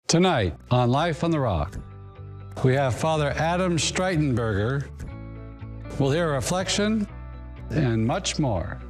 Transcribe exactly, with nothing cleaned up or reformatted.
Tonight on Life on the Rock, we have Father Adam Streitenberger. We'll hear a reflection and much more.